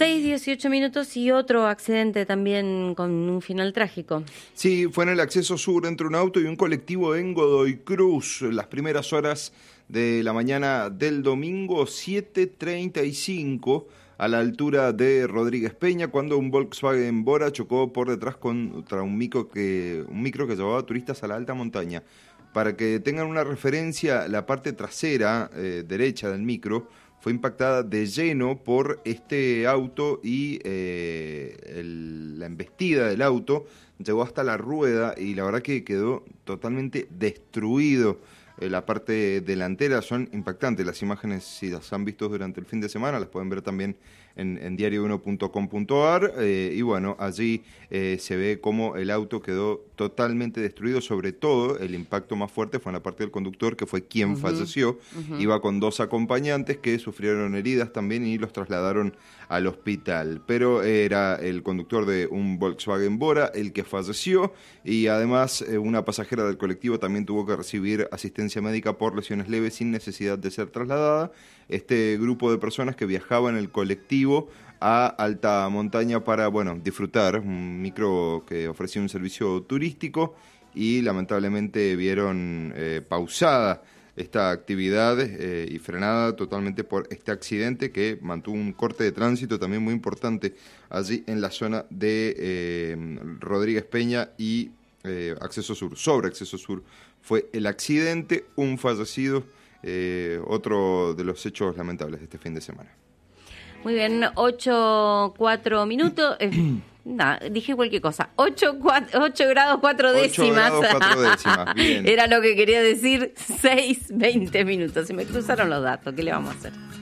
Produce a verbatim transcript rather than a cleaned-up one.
seis, dieciocho minutos y otro accidente también con un final trágico. Sí, fue en el acceso sur entre un auto y un colectivo en Godoy Cruz. Las primeras horas de la mañana del domingo, siete treinta y cinco, a la altura de Rodríguez Peña, cuando un Volkswagen Bora chocó por detrás contra un micro que, un micro que llevaba turistas a la alta montaña. Para que tengan una referencia, la parte trasera eh, derecha del micro fue impactada de lleno por este auto y eh, el, la embestida del auto llegó hasta la rueda y la verdad que quedó totalmente destruido. Eh, la parte delantera son impactantes. Las imágenes, si las han visto durante el fin de semana, las pueden ver también en, en diario uno punto com punto a r. Eh, y bueno, allí eh, se ve cómo el auto quedó totalmente destruido. Sobre todo, el impacto más fuerte fue en la parte del conductor, que fue quien uh-huh. falleció. Uh-huh. Iba con dos acompañantes que sufrieron heridas también y los trasladaron al hospital. Pero era el conductor de un Volkswagen Bora el que falleció, y además eh, una pasajera del colectivo también tuvo que recibir asistencia médica por lesiones leves sin necesidad de ser trasladada. Este grupo de personas que viajaba en el colectivo a alta montaña para, bueno, disfrutar, un micro que ofrecía un servicio turístico, y lamentablemente vieron eh, pausada esta actividad eh, y frenada totalmente por este accidente que mantuvo un corte de tránsito también muy importante allí en la zona de eh, Rodríguez Peña y eh, Acceso Sur. Sobre Acceso Sur fue el accidente, un fallecido, eh, otro de los hechos lamentables de este fin de semana. Muy bien, ocho, cuatro minutos. Eh, no, dije cualquier cosa. ocho, grados, cuatro décimas. ocho grados, cuatro décimas. Bien. Era lo que quería decir. seis, veinte minutos. Se me cruzaron los datos. ¿Qué le vamos a hacer?